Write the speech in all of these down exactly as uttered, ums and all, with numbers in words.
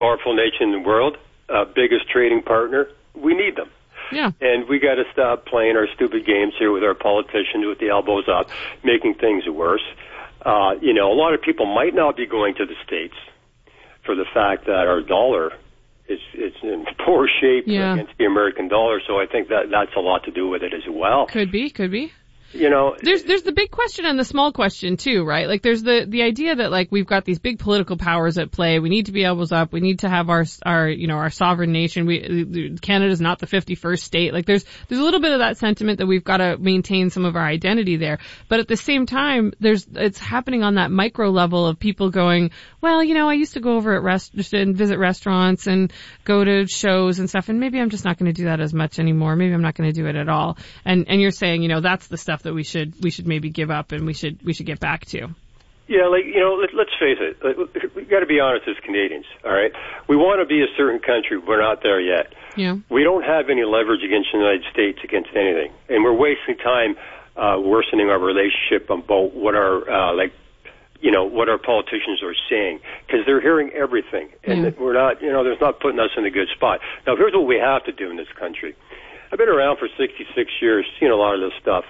powerful nation in the world, uh, biggest trading partner. We need them. Yeah. And we got to stop playing our stupid games here with our politicians with the elbows up, making things worse. Uh, you know, a lot of people might not be going to the States for the fact that our dollar is, is in poor shape yeah. against the American dollar. So I think that that's a lot to do with it as well. Could be, could be. You know, there's there's the big question and the small question too, right? Like there's the the idea that like we've got these big political powers at play. We need to be elbows up. We need to have our our you know our sovereign nation. We Canada's not the fifty-first state. Like there's there's a little bit of that sentiment that we've got to maintain some of our identity there. But at the same time, there's it's happening on that micro level of people going, well, you know, I used to go over at rest and visit restaurants and go to shows and stuff, and maybe I'm just not going to do that as much anymore. Maybe I'm not going to do it at all. And and you're saying, you know, that's the stuff that we should we should maybe give up and we should we should get back to. Yeah, like, you know, let, let's face it. We've got to be honest as Canadians, all right? We want to be a certain country. We're not there yet. Yeah. We don't have any leverage against the United States, against anything. And we're wasting time uh, worsening our relationship about what our, uh, like, you know, what our politicians are saying, because they're hearing everything. And yeah. we're not, you know, there's not putting us in a good spot. Now, here's what we have to do in this country. I've been around for sixty-six years, seen a lot of this stuff.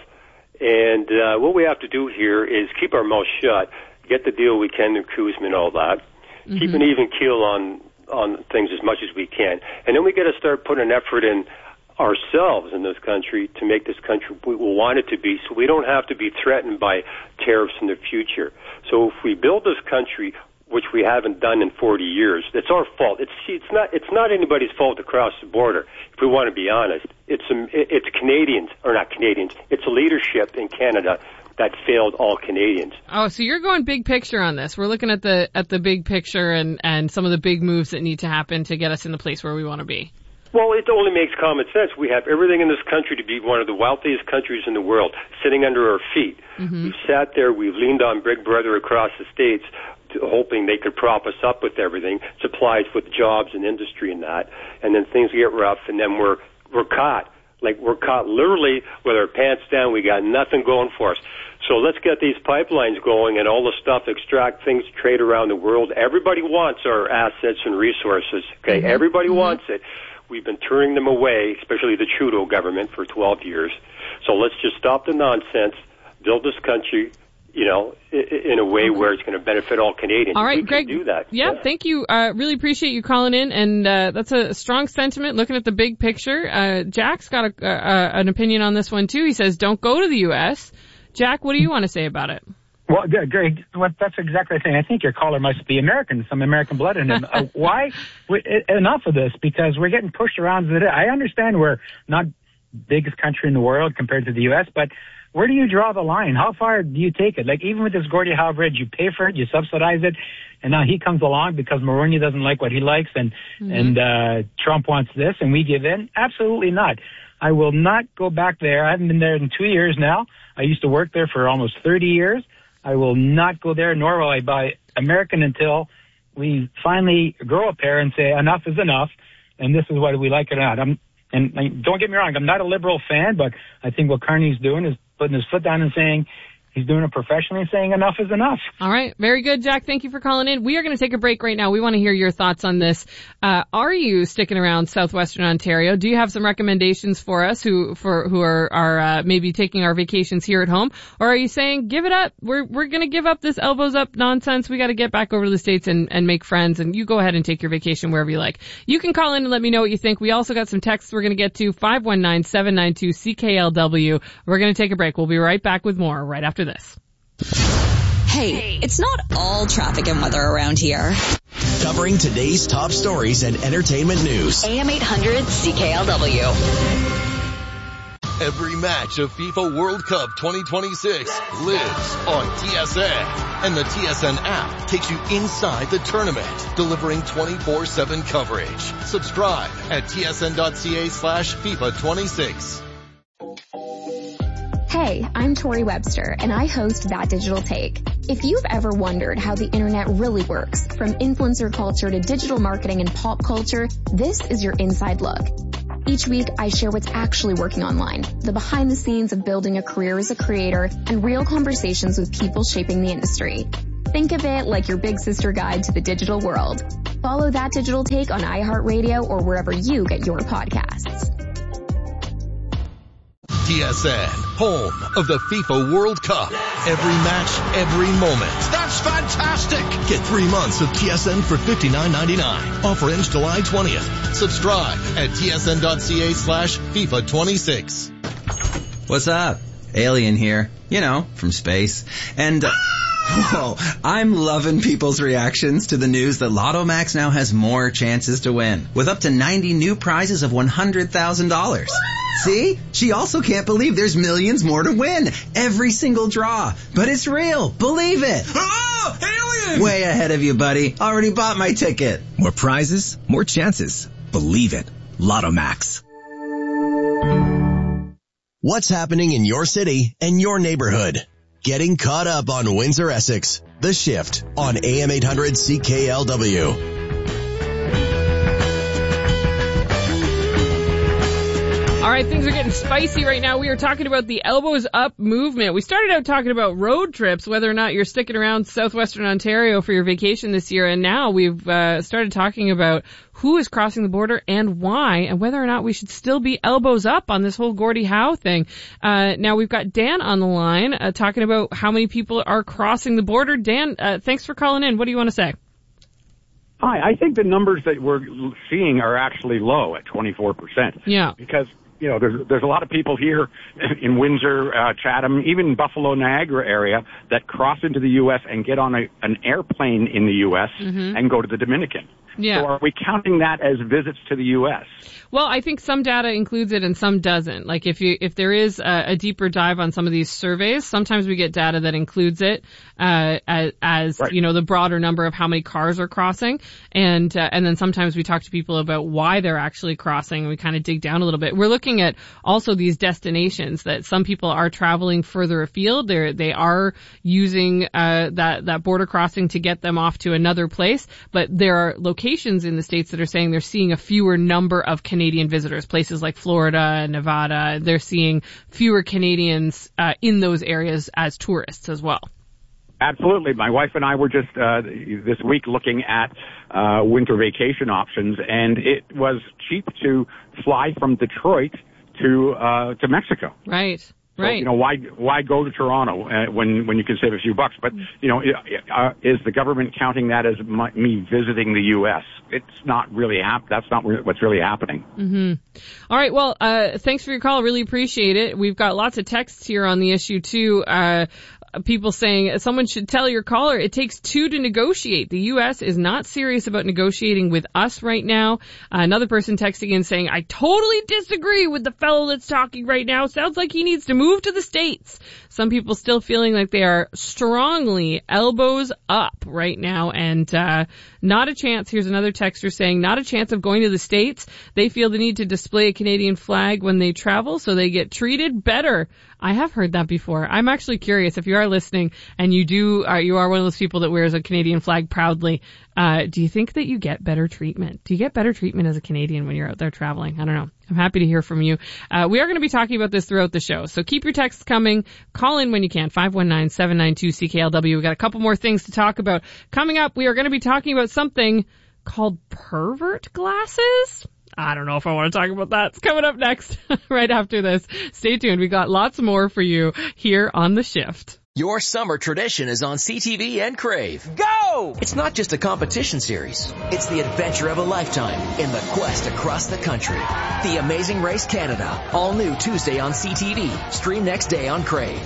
And uh, what we have to do here is keep our mouth shut, get the deal we can to Kuzma and all that, mm-hmm. keep an even keel on on things as much as we can. And then we got to start putting an effort in ourselves in this country to make this country what we want it to be, so we don't have to be threatened by tariffs in the future. So if we build this country, which we haven't done in forty years, it's our fault. It's it's not it's not anybody's fault across the border. If we want to be honest, it's um, it's Canadians or not Canadians. It's a leadership in Canada that failed all Canadians. Oh, so you're going big picture on this. We're looking at the at the big picture and and some of the big moves that need to happen to get us in the place where we want to be. Well, it only makes common sense. We have everything in this country to be one of the wealthiest countries in the world, sitting under our feet. Mm-hmm. We've sat there, we've leaned on Big Brother across the states, to, hoping they could prop us up with everything, supplies with jobs and industry and that, and then things get rough, and then we're we're caught. Like, we're caught literally with our pants down. We got nothing going for us. So let's get these pipelines going and all the stuff, extract things, trade around the world. Everybody wants our assets and resources, okay? Mm-hmm. Everybody mm-hmm. wants it. We've been turning them away, especially the Trudeau government, for twelve years. So let's just stop the nonsense, build this country, you know, in a way okay. where it's going to benefit all Canadians. All right, we Greg, can do that. Yeah, yeah. thank you. Uh, really appreciate you calling in, and uh, that's a strong sentiment, looking at the big picture. Uh, Jack's got a, uh, an opinion on this one, too. He says, don't go to the U S Jack, what do you want to say about it? Well, Greg, that's exactly the thing. I think your caller must be American, some American blood in him. uh, why? We, enough of this, because we're getting pushed around. I understand we're not biggest country in the world compared to the U S, but where do you draw the line? How far do you take it? Like, even with this Gordie Howe Bridge, you pay for it, you subsidize it, and now he comes along because Mulroney doesn't like what he likes, and mm-hmm. and uh Trump wants this, and we give in? Absolutely not. I will not go back there. I haven't been there in two years now. I used to work there for almost thirty years. I will not go there, nor will I buy American until we finally grow a pair and say enough is enough, and this is what we like it or not. I'm, and, and don't get me wrong, I'm not a liberal fan, but I think what Carney's doing is putting his foot down and saying he's doing it professionally, saying enough is enough. All right. Very good, Jack. Thank you for calling in. We are going to take a break right now. We want to hear your thoughts on this. Uh, are you sticking around southwestern Ontario? Do you have some recommendations for us who, for, who are, are, uh, maybe taking our vacations here at home? Or are you saying, give it up? We're, we're going to give up this elbows up nonsense. We got to get back over to the States and, and make friends, and you go ahead and take your vacation wherever you like. You can call in and let me know what you think. We also got some texts we're going to get to, five one nine, seven nine two, C K L W. We're going to take a break. We'll be right back with more right after this. Hey, it's not all traffic and weather around here. Covering today's top stories and entertainment news. A M eight hundred C K L W. Every match of FIFA World Cup twenty twenty-six lives on T S N. And the T S N app takes you inside the tournament, delivering twenty-four seven coverage. Subscribe at tsn.ca slash FIFA 26. Hey, I'm Tori Webster, and I host That Digital Take. If you've ever wondered how the internet really works, from influencer culture to digital marketing and pop culture, this is your inside look. Each week, I share what's actually working online, the behind the scenes of building a career as a creator, and real conversations with people shaping the industry. Think of it like your big sister guide to the digital world. Follow That Digital Take on iHeartRadio or wherever you get your podcasts. T S N, home of the FIFA World Cup. Every match, every moment. That's fantastic! Get three months of T S N for fifty-nine ninety-nine. Offer ends July twentieth. Subscribe at tsn.ca slash FIFA 26. What's up? Alien here. You know, from space. And, uh, whoa, I'm loving people's reactions to the news that Lotto Max now has more chances to win, with up to ninety new prizes of one hundred thousand dollars. See? She also can't believe there's millions more to win. Every single draw. But it's real. Believe it. Oh, alien! Way ahead of you, buddy. Already bought my ticket. More prizes, more chances. Believe it. Lotto Max. What's happening in your city and your neighborhood? Getting caught up on Windsor, Essex. The Shift on A M eight hundred C K L W. All right, things are getting spicy right now. We are talking about the Elbows Up movement. We started out talking about road trips, whether or not you're sticking around southwestern Ontario for your vacation this year. And now we've uh, started talking about who is crossing the border and why, and whether or not we should still be elbows up on this whole Gordie Howe thing. Uh, now we've got Dan on the line uh, talking about how many people are crossing the border. Dan, uh, thanks for calling in. What do you want to say? Hi, I think the numbers that we're seeing are actually low at twenty-four percent. Yeah. Because, you know, there's there's a lot of people here in Windsor, uh, Chatham, even Buffalo, Niagara area that cross into the U S and get on a, an airplane in the U S mm-hmm. and go to the Dominican. Yeah. So are we counting that as visits to the U S? Well, I think some data includes it and some doesn't. Like if you, if there is a, a deeper dive on some of these surveys, sometimes we get data that includes it, uh, as, as right. you know, the broader number of how many cars are crossing. And, uh, and then sometimes we talk to people about why they're actually crossing and we kind of dig down a little bit. We're looking at also these destinations that some people are traveling further afield. They're, they are using, uh, that, that border crossing to get them off to another place, but there are locations in the States that are saying they're seeing a fewer number of Canadian visitors, places like Florida, Nevada. They're seeing fewer Canadians uh, in those areas as tourists as well. Absolutely. My wife and I were just uh, this week looking at uh, winter vacation options, and it was cheap to fly from Detroit to uh, to Mexico. Right. So, right. you know, why why go to Toronto uh, when when you can save a few bucks? But you know, uh, is the government counting that as my, me visiting the U S? It's not really hap- That's not re- what's really happening. Mm-hmm. All right. Well, uh, thanks for your call. Really appreciate it. We've got lots of texts here on the issue too. Uh, people saying someone should tell your caller it takes two to negotiate. The U S is not serious about negotiating with us right now. Uh, another person texting in saying, I totally disagree with the fellow that's talking right now. Sounds like he needs to move to the States. Some people still feeling like they are strongly elbows up right now and uh not a chance. Here's another texter saying, not a chance of going to the States. They feel the need to display a Canadian flag when they travel so they get treated better. I have heard that before. I'm actually curious if you are listening and you do, uh, you are one of those people that wears a Canadian flag proudly. Uh, do you think that you get better treatment? Do you get better treatment as a Canadian when you're out there traveling? I don't know. I'm happy to hear from you. Uh, we are going to be talking about this throughout the show. So keep your texts coming. Call in when you can. five one nine, seven nine two, C K L W. We've got a couple more things to talk about. Coming up, we are going to be talking about something called pervert glasses. I don't know if I want to talk about that. It's coming up next, right after this. Stay tuned. We got lots more for you here on The Shift. Your summer tradition is on C T V and Crave. Go! It's not just a competition series. It's the adventure of a lifetime in the quest across the country. The Amazing Race Canada. All new Tuesday on C T V. Stream next day on Crave.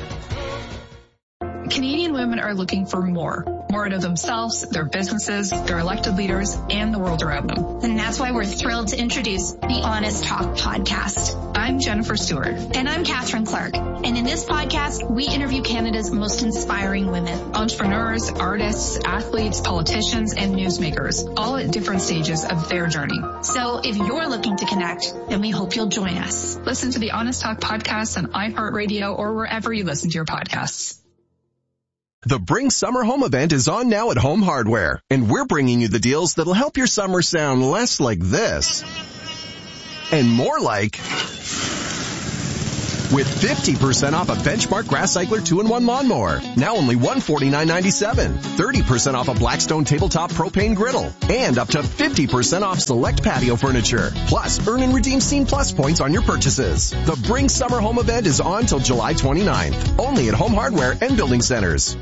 Canadian women are looking for more. More out of themselves, their businesses, their elected leaders, and the world around them. And that's why we're thrilled to introduce the Honest Talk podcast. I'm Jennifer Stewart. And I'm Catherine Clark. And in this podcast, we interview Canada's most inspiring women. Entrepreneurs, artists, athletes, politicians, and newsmakers, all at different stages of their journey. So if you're looking to connect, then we hope you'll join us. Listen to the Honest Talk podcast on iHeartRadio or wherever you listen to your podcasts. The Bring Summer Home event is on now at Home Hardware, and we're bringing you the deals that'll help your summer sound less like this and more like with fifty percent off a Benchmark Grass Cycler two in one lawnmower. Now only one hundred forty-nine ninety-seven. thirty percent off a Blackstone Tabletop Propane Griddle. And up to fifty percent off select patio furniture. Plus, earn and redeem Scene Plus points on your purchases. The Bring Summer Home event is on till July twenty-ninth. Only at Home Hardware and Building Centers.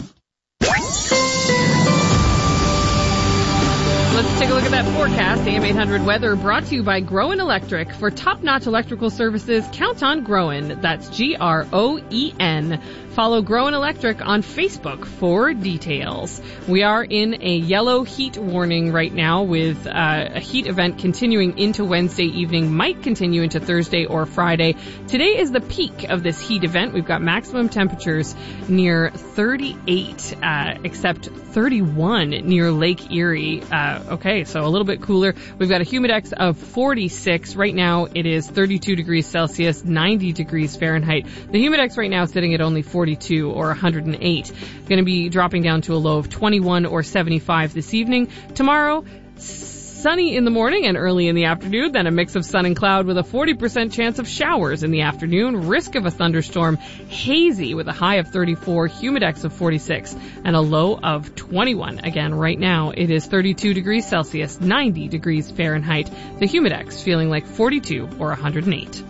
Let's take a look at that forecast. A M eight hundred weather brought to you by Groen Electric. For top-notch electrical services, count on Groen. That's G R O E N. Follow Groen Electric on Facebook for details. We are in a yellow heat warning right now with uh, a heat event continuing into Wednesday evening, might continue into Thursday or Friday. Today is the peak of this heat event. We've got maximum temperatures near thirty-eight, uh, except thirty-one near Lake Erie. Uh, okay, so a little bit cooler. We've got a humidex of forty-six. Right now it is thirty-two degrees Celsius, ninety degrees Fahrenheit. The humidex right now is sitting at only forty-two or one hundred eight. Going to be dropping down to a low of twenty-one or seventy-five this evening. Tomorrow, sunny in the morning and early in the afternoon, then a mix of sun and cloud with a forty percent chance of showers in the afternoon, risk of a thunderstorm, hazy with a high of thirty-four, humidex of forty-six, and a low of twenty-one. Again, right now it is thirty-two degrees Celsius, ninety degrees Fahrenheit. The humidex feeling like forty-two or one hundred eight.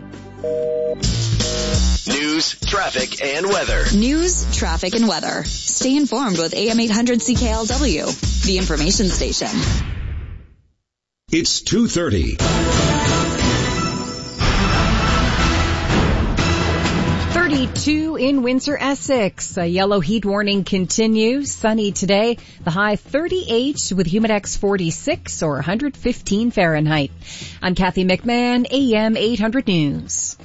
News, traffic, and weather. News, traffic, and weather. Stay informed with A M eight hundred C K L W, the information station. It's two thirty. thirty-two in Windsor, Essex. A yellow heat warning continues. Sunny today. The high thirty-eight with humidex forty-six or one hundred fifteen Fahrenheit. I'm Kathy McMahon, A M eight hundred News.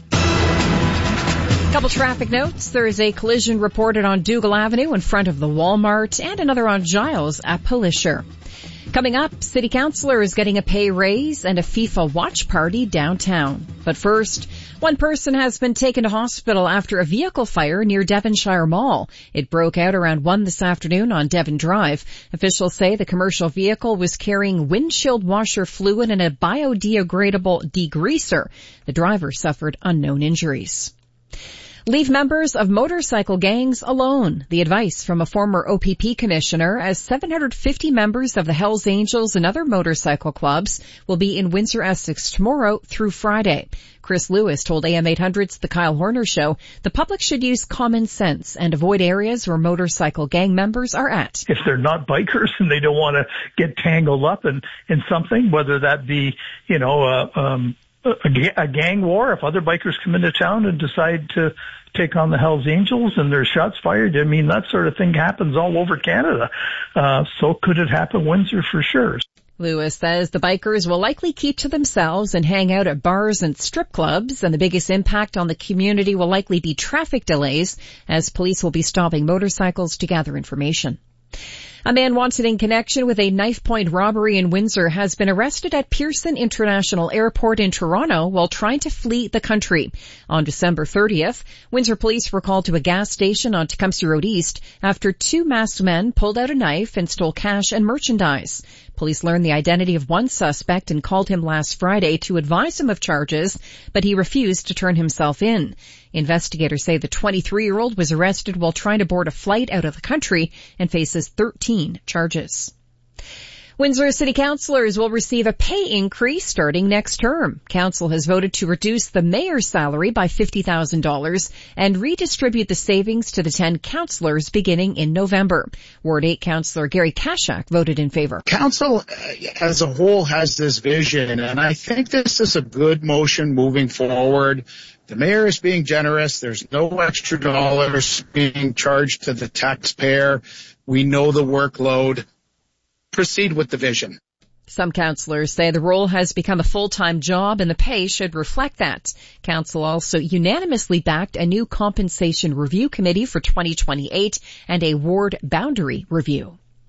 Couple traffic notes. There is a collision reported on Dougal Avenue in front of the Walmart and another on Giles at Polisher. Coming up, City Councillor is getting a pay raise and a FIFA watch party downtown. But first, one person has been taken to hospital after a vehicle fire near Devonshire Mall. It broke out around one this afternoon on Devon Drive. Officials say the commercial vehicle was carrying windshield washer fluid and a biodegradable degreaser. The driver suffered unknown injuries. Leave members of motorcycle gangs alone. The advice from a former O P P commissioner, as seven hundred fifty members of the Hells Angels and other motorcycle clubs will be in Windsor, Essex tomorrow through Friday. Chris Lewis told A M eight hundred's The Kyle Horner Show the public should use common sense and avoid areas where motorcycle gang members are at. If they're not bikers and they don't want to get tangled up in, in something, whether that be, you know, uh, um, a, a gang war, if other bikers come into town and decide to take on the Hells Angels and there's shots fired, I mean, that sort of thing happens all over Canada. Uh, so could it happen Windsor for sure? Lewis says the bikers will likely keep to themselves and hang out at bars and strip clubs, and the biggest impact on the community will likely be traffic delays, as police will be stopping motorcycles to gather information. A man wanted in connection with a knife-point robbery in Windsor has been arrested at Pearson International Airport in Toronto while trying to flee the country. On December thirtieth, Windsor police were called to a gas station on Tecumseh Road East after two masked men pulled out a knife and stole cash and merchandise. Police learned the identity of one suspect and called him last Friday to advise him of charges, but he refused to turn himself in. Investigators say the twenty-three-year-old was arrested while trying to board a flight out of the country and faces thirteen charges. Windsor City Councillors will receive a pay increase starting next term. Council has voted to reduce the mayor's salary by fifty thousand dollars and redistribute the savings to the ten councillors beginning in November. Ward eight Councillor Gary Kashak voted in favor. Council as a whole has this vision, and I think this is a good motion moving forward. The mayor is being generous. There's no extra dollars being charged to the taxpayer. We know the workload. Proceed with the vision. Some councillors say the role has become a full-time job and the pay should reflect that. Council also unanimously backed a new compensation review committee for twenty twenty-eight and a ward boundary review.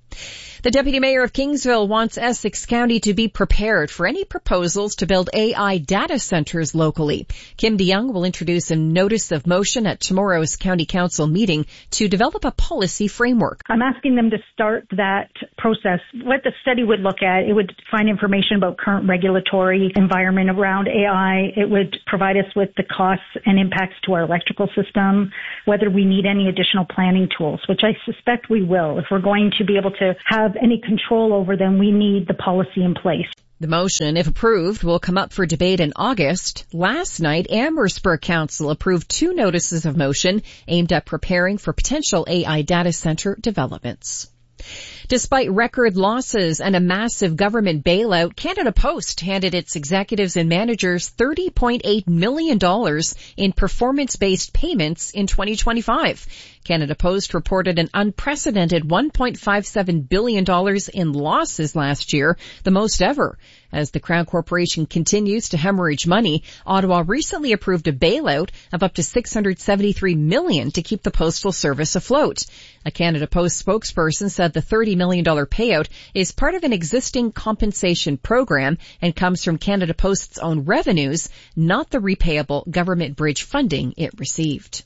The deputy mayor of Kingsville wants Essex County to be prepared for any proposals to build A I data centers locally. Kim DeYoung will introduce a notice of motion at tomorrow's county council meeting to develop a policy framework. I'm asking them to start that process. What the study would look at, it would find information about current regulatory environment around A I. It would provide us with the costs and impacts to our electrical system, whether we need any additional planning tools, which I suspect we will. If we're going to be able to have any control over them, we need the policy in place. The motion, if approved, will come up for debate in August. Last night, Amherstburg Council approved two notices of motion aimed at preparing for potential A I data center developments. Despite record losses and a massive government bailout, Canada Post handed its executives and managers thirty point eight million dollars in performance-based payments in twenty twenty-five. Canada Post reported an unprecedented one point five seven billion dollars in losses last year, the most ever. As the Crown Corporation continues to hemorrhage money, Ottawa recently approved a bailout of up to six hundred seventy-three million dollars to keep the postal service afloat. A Canada Post spokesperson said the thirty million dollars payout is part of an existing compensation program and comes from Canada Post's own revenues, not the repayable government bridge funding it received.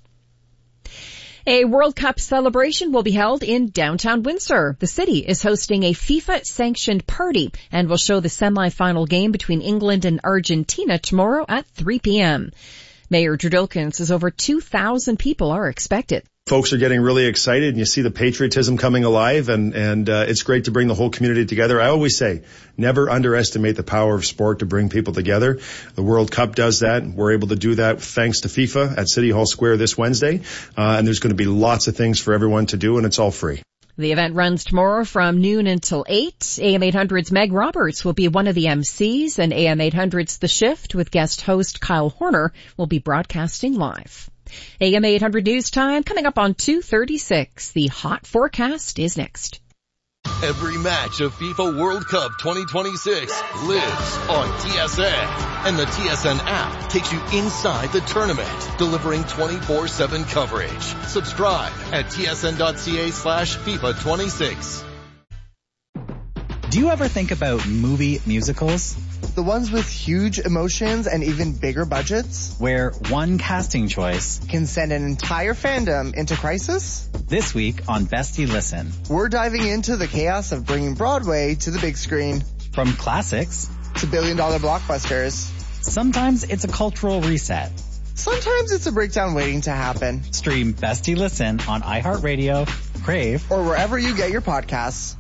A World Cup celebration will be held in downtown Windsor. The city is hosting a FIFA-sanctioned party and will show the semi-final game between England and Argentina tomorrow at three p.m. Mayor Drew Dilkens says over two thousand people are expected. Folks are getting really excited, and you see the patriotism coming alive, and, and uh, it's great to bring the whole community together. I always say, never underestimate the power of sport to bring people together. The World Cup does that. We're able to do that thanks to FIFA at City Hall Square this Wednesday, uh, and there's going to be lots of things for everyone to do, and it's all free. The event runs tomorrow from noon until eight. A M eight hundred's Meg Roberts will be one of the M Cs, and A M eight hundred's The Shift with guest host Kyle Horner will be broadcasting live. A M eight hundred News Time coming up on two thirty-six. The hot forecast is next. Every match of FIFA World Cup twenty twenty-six lives on T S N. And the T S N app takes you inside the tournament, delivering twenty-four seven coverage. Subscribe at tsn.ca slash FIFA 26. Do you ever think about movie musicals? The ones with huge emotions and even bigger budgets? Where one casting choice can send an entire fandom into crisis? This week on Bestie Listen, we're diving into the chaos of bringing Broadway to the big screen. From classics to billion-dollar blockbusters. Sometimes it's a cultural reset. Sometimes it's a breakdown waiting to happen. Stream Bestie Listen on iHeartRadio, Crave, or wherever you get your podcasts.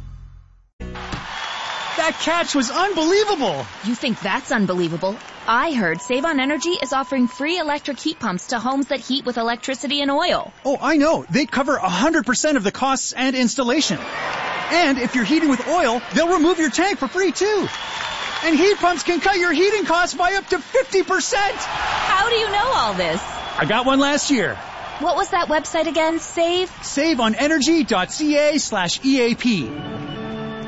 That catch was unbelievable! You think that's unbelievable? I heard Save On Energy is offering free electric heat pumps to homes that heat with electricity and oil. Oh, I know. They cover one hundred percent of the costs and installation. And if you're heating with oil, they'll remove your tank for free, too. And heat pumps can cut your heating costs by up to fifty percent! How do you know all this? I got one last year. What was that website again? Save? Save on energy dot c a slash E A P.